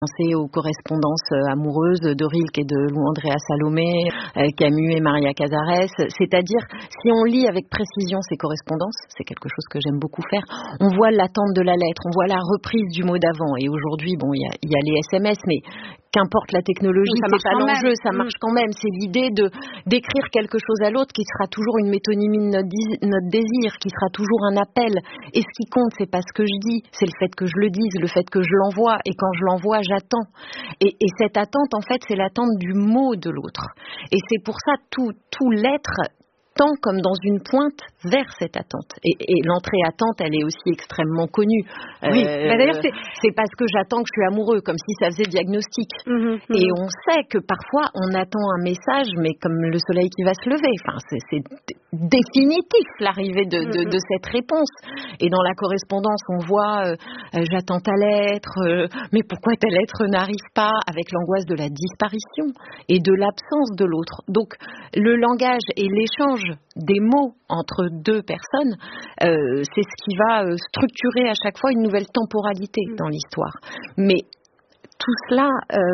Pensez aux correspondances amoureuses de Rilke et de Lou Andrea Salomé, Camus et Maria Casares. C'est-à-dire, si on lit avec précision ces correspondances, c'est quelque chose que j'aime beaucoup faire, on voit l'attente de la lettre, on voit la reprise du mot d'avant. Et aujourd'hui, bon, il y a les SMS, mais qu'importe la technologie, c'est pas l'enjeu, ça marche quand même. C'est l'idée d'écrire quelque chose à l'autre qui sera toujours une métonymie de notre désir, qui sera toujours un appel. Et ce qui compte, c'est pas ce que je dis, c'est le fait que je le dise, le fait que je l'envoie. Et quand je l'envoie, j'attends. Et cette attente, en fait, c'est l'attente du mot de l'autre. Et c'est pour ça tout l'être tend comme dans une pointe vers cette attente. Et l'entrée attente, elle est aussi extrêmement connue. Oui. D'ailleurs, c'est parce que j'attends que je suis amoureux, comme si ça faisait diagnostic. Et on sait que parfois, on attend un message, mais comme le soleil qui va se lever. Enfin, c'est définitif, l'arrivée de cette réponse. Et dans la correspondance, on voit j'attends ta lettre, mais pourquoi ta lettre n'arrive pas, avec l'angoisse de la disparition et de l'absence de l'autre. Donc, le langage et l'échange des mots entre deux personnes, c'est ce qui va structurer à chaque fois une nouvelle temporalité dans l'histoire. Mais tout cela,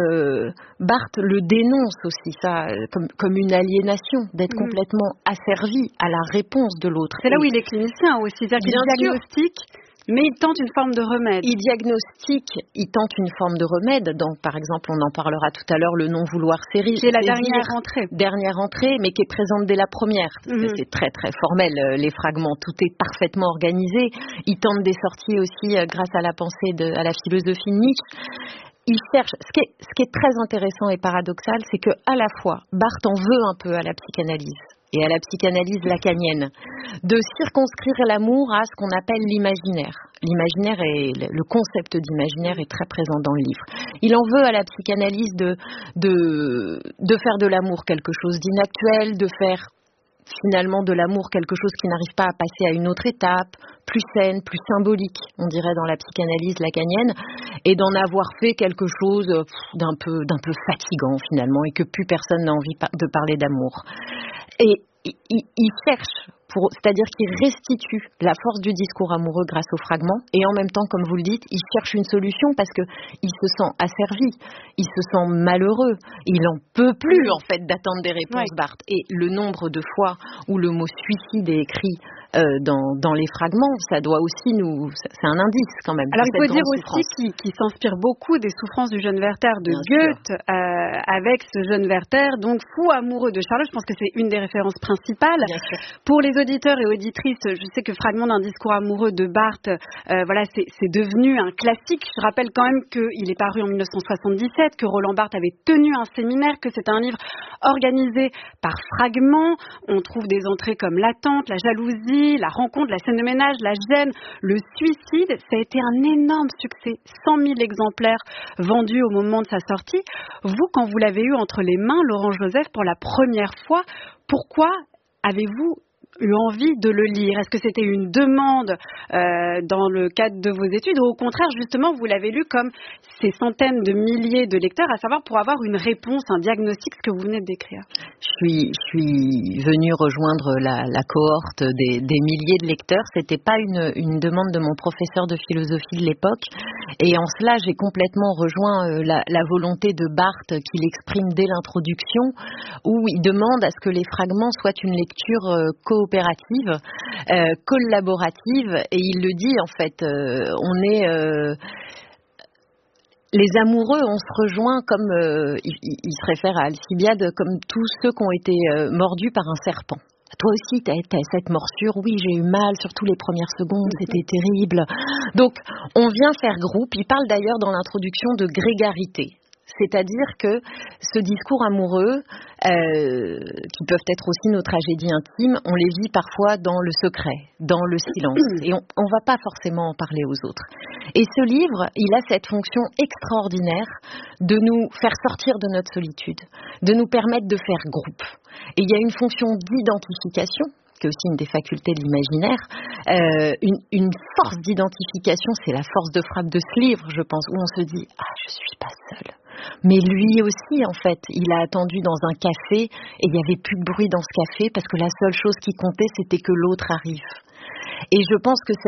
Barthes le dénonce aussi, ça, comme une aliénation, d'être complètement asservi à la réponse de l'autre. C'est là où il est clinicien aussi, c'est-à-dire qu'il diagnostique, mais il tente une forme de remède. Il diagnostique, il tente une forme de remède. Donc, par exemple, on en parlera tout à l'heure, le non-vouloir série. C'est la dernière entrée. Dernière entrée, mais qui est présente dès la première. Parce que c'est très, très formel, les fragments. Tout est parfaitement organisé. Il tente des sorties aussi grâce à la pensée, à la philosophie Nietzsche. Il cherche. Ce qui est très intéressant et paradoxal, c'est que à la fois, Barthes en veut un peu à la psychanalyse et à la psychanalyse lacanienne, de circonscrire l'amour à ce qu'on appelle l'imaginaire. L'imaginaire le concept d'imaginaire est très présent dans le livre. Il en veut à la psychanalyse de faire de l'amour quelque chose d'inactuel, de faire finalement de l'amour quelque chose qui n'arrive pas à passer à une autre étape, plus saine, plus symbolique, on dirait dans la psychanalyse lacanienne, et d'en avoir fait quelque chose d'un peu fatigant finalement, et que plus personne n'a envie de parler d'amour. Et il cherche, c'est-à-dire qu'il restitue la force du discours amoureux grâce aux fragments, et en même temps, comme vous le dites, il cherche une solution parce qu'il se sent asservi, il se sent malheureux, il en peut plus en fait d'attendre des réponses, Barthes. Et le nombre de fois où le mot suicide est écrit dans les fragments, ça doit aussi c'est un indice quand même. Alors il faut dire aussi qu'il s'inspire beaucoup des souffrances du jeune Werther de Goethe, avec ce jeune Werther, donc fou amoureux de Charlotte. Je pense que c'est une des références principales. Pour les auditeurs et auditrices, je sais que Fragment d'un discours amoureux de Barthes, c'est devenu un classique. Je rappelle quand même qu'il est paru en 1977, que Roland Barthes avait tenu un séminaire, que c'est un livre organisé par fragments. On trouve des entrées comme l'attente, la jalousie, la rencontre, la scène de ménage, la gêne, le suicide. Ça a été un énorme succès, 100 000 exemplaires vendus au moment de sa sortie. Vous, quand vous l'avez eu entre les mains, Laurent Joseph, pour la première fois, pourquoi avez-vous eu envie de le lire? Est-ce que c'était une demande dans le cadre de vos études, ou au contraire, justement, vous l'avez lu comme ces centaines de milliers de lecteurs, à savoir pour avoir une réponse, un diagnostic, ce que vous venez de décrire? Je suis venue rejoindre la cohorte des milliers de lecteurs. C'était pas une demande de mon professeur de philosophie de l'époque. Et en cela, j'ai complètement rejoint la volonté de Barthes qu'il exprime dès l'introduction, où il demande à ce que les fragments soient une lecture coopérative, collaborative, et il le dit en fait, les amoureux, on se rejoint comme, il se réfère à Alcibiade, comme tous ceux qui ont été mordus par un serpent. Toi aussi, t'as cette morsure. Oui, j'ai eu mal, surtout les premières secondes, c'était terrible. Donc, on vient faire groupe. Il parle d'ailleurs dans l'introduction de grégarité. C'est-à-dire que ce discours amoureux, qui peuvent être aussi nos tragédies intimes, on les vit parfois dans le secret, dans le silence. Et on ne va pas forcément en parler aux autres. Et ce livre, il a cette fonction extraordinaire de nous faire sortir de notre solitude, de nous permettre de faire groupe. Et il y a une fonction d'identification, qui est aussi une des facultés de l'imaginaire, une force d'identification, c'est la force de frappe de ce livre, je pense, où on se dit « Ah, je suis pas seule ». Mais lui aussi, en fait, il a attendu dans un café et il n'y avait plus de bruit dans ce café parce que la seule chose qui comptait, c'était que l'autre arrive. Et je pense que cette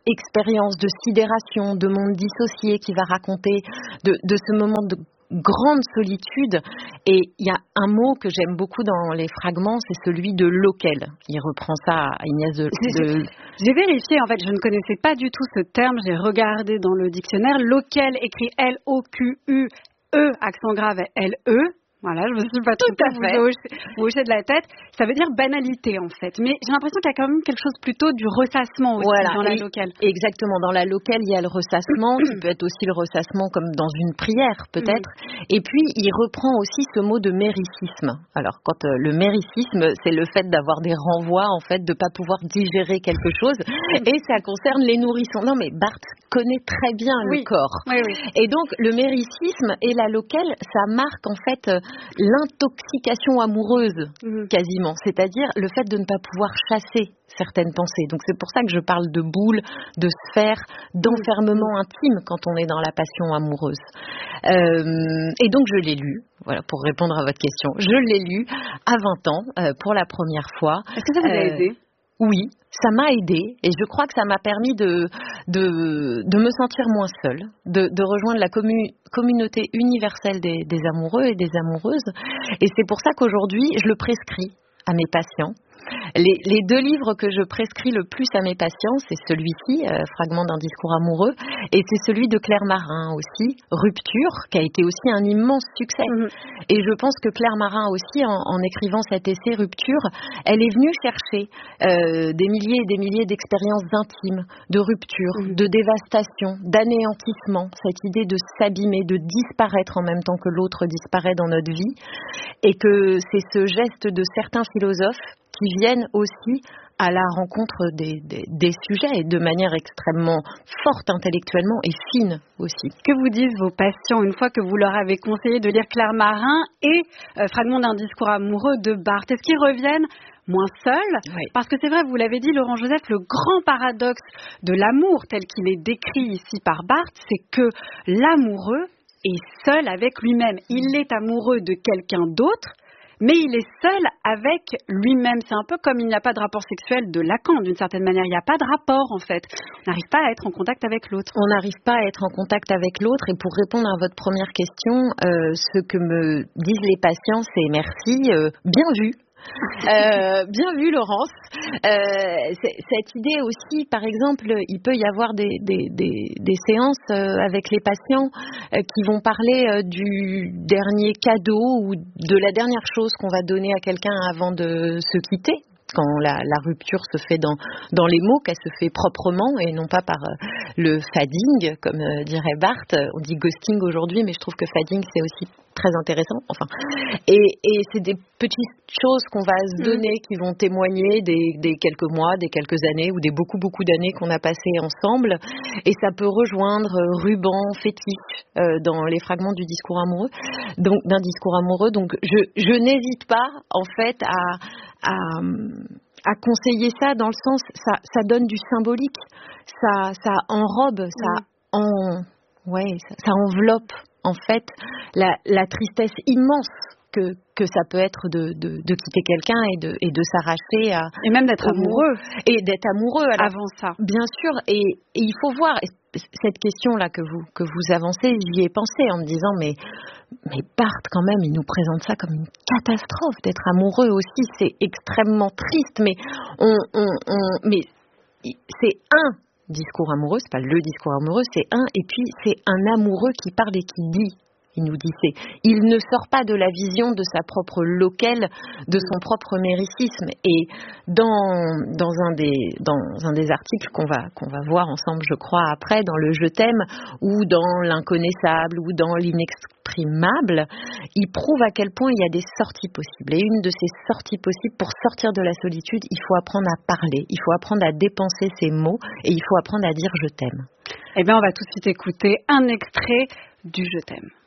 expérience de sidération, de monde dissocié, qui va raconter de ce moment de grande solitude. Et il y a un mot que j'aime beaucoup dans les fragments, c'est celui de loquel. Il reprend ça à Ignace de... J'ai vérifié, en fait, je ne connaissais pas du tout ce terme, j'ai regardé dans le dictionnaire. Loquel écrit L-O-Q-U-E, accent grave L-E. Voilà, je me suis pas trompée, vous hochez de la tête. Ça veut dire banalité, en fait. Mais j'ai l'impression qu'il y a quand même quelque chose plutôt du ressassement aussi dans la locale. Exactement. Dans la locale, il y a le ressassement, qui peut être aussi le ressassement comme dans une prière, peut-être. Et puis, il reprend aussi ce mot de méricisme. Alors, quand le méricisme, c'est le fait d'avoir des renvois, en fait, de pas pouvoir digérer quelque chose. Et ça concerne les nourrissons. Non, mais Barthes connaît très bien le corps. Oui. Et donc, le méricisme et la locale, ça marque, en fait, l'intoxication amoureuse, quasiment. C'est-à-dire le fait de ne pas pouvoir chasser certaines pensées. Donc c'est pour ça que je parle de boule, de sphère, d'enfermement intime quand on est dans la passion amoureuse. Et donc je l'ai lu, voilà, pour répondre à votre question. Je l'ai lu à 20 ans, pour la première fois. Est-ce que ça vous a aidé ? Oui, ça m'a aidé et je crois que ça m'a permis de me sentir moins seule, de rejoindre la communauté universelle des amoureux et des amoureuses. Et c'est pour ça qu'aujourd'hui, je le prescris à mes patients. Les deux livres que je prescris le plus à mes patients, c'est celui-ci, Fragment d'un discours amoureux, et c'est celui de Claire Marin aussi, Rupture, qui a été aussi un immense succès. Et je pense que Claire Marin aussi, en écrivant cet essai Rupture, elle est venue chercher des milliers et des milliers d'expériences intimes, de rupture, de dévastation, d'anéantissement, cette idée de s'abîmer, de disparaître en même temps que l'autre disparaît dans notre vie, et que c'est ce geste de certains philosophes qui viennent aussi à la rencontre des sujets et de manière extrêmement forte intellectuellement et fine aussi. Que vous disent vos patients une fois que vous leur avez conseillé de lire Claire Marin et Fragment d'un discours amoureux de Barthes? Est-ce qu'ils reviennent moins seuls? Parce que c'est vrai, vous l'avez dit, Laurent Joseph, le grand paradoxe de l'amour tel qu'il est décrit ici par Barthes, c'est que l'amoureux est seul avec lui-même. Il est amoureux de quelqu'un d'autre, mais il est seul avec lui-même. C'est un peu comme il n'y a pas de rapport sexuel de Lacan, d'une certaine manière. Il n'y a pas de rapport, en fait. On n'arrive pas à être en contact avec l'autre. On n'arrive pas à être en contact avec l'autre. Et pour répondre à votre première question, ce que me disent les patients, c'est merci, bien vu. Bien vu, Laurence. Cette idée aussi, par exemple, il peut y avoir des séances avec les patients qui vont parler du dernier cadeau ou de la dernière chose qu'on va donner à quelqu'un avant de se quitter. Quand la rupture se fait dans les mots, qu'elle se fait proprement et non pas par le fading, comme dirait Barthes. On dit ghosting aujourd'hui, mais je trouve que fading, c'est aussi très intéressant. Enfin, et c'est des petites choses qu'on va se donner qui vont témoigner des quelques mois, des quelques années ou des beaucoup d'années qu'on a passées ensemble. Et ça peut rejoindre ruban, fétiche dans les fragments du discours amoureux, donc d'un discours amoureux. Donc je n'hésite pas en fait à conseiller ça dans le sens ça donne du symbolique, ça enrobe, ça enveloppe en fait la tristesse immense que ça peut être de quitter quelqu'un et de s'arracher à... Et même d'être amoureux. Et d'être amoureux. Alors, avant ça. Bien sûr, et il faut voir, cette question-là que vous avancez, j'y ai pensé en me disant, mais Barthes, quand même, il nous présente ça comme une catastrophe, d'être amoureux aussi, c'est extrêmement triste, mais mais c'est un discours amoureux, c'est pas le discours amoureux, c'est un, et puis c'est un amoureux qui parle et qui dit. Il nous dit il ne sort pas de la vision de sa propre loquelle, de son propre méricisme. Et dans un des articles qu'on va voir ensemble, je crois, après, dans le Je t'aime, ou dans l'inconnaissable, ou dans l'inexprimable, il prouve à quel point il y a des sorties possibles. Et une de ces sorties possibles, pour sortir de la solitude, il faut apprendre à parler, il faut apprendre à dépenser ses mots, et il faut apprendre à dire je t'aime. Eh bien, on va tout de suite écouter un extrait du Je t'aime.